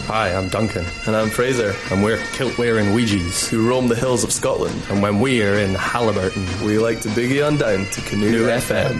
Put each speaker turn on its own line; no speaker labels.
Hi, I'm Duncan.
And I'm Fraser.
And we're kilt-wearing Ouija's,
who roam the hills of Scotland.
And when we're in Halliburton,
we like to boogie on down to Canoe FM.